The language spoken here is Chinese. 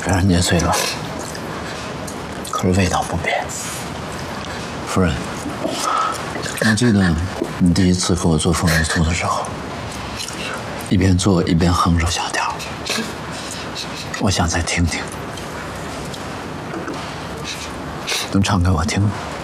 虽然年岁老，可是味道不变。夫人，我记得你第一次给我做凤梨酥的时候，一边做一边哼着小调。我想再听听，能唱给我听吗？